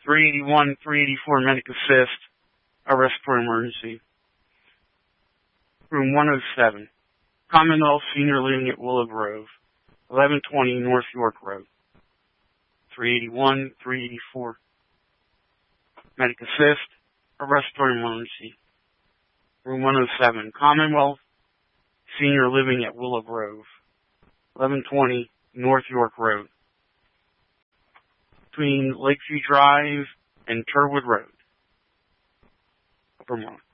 381, 384 medic assist, a respiratory emergency. Room 107, Commonwealth Senior Living at Willow Grove, 1120 North York Road. 381, 384 medic assist, a respiratory emergency. Room 107, Commonwealth Senior Living at Willow Grove, 1120 North York Road. Between Lakeview Drive and Turwood Road, Upper Mark.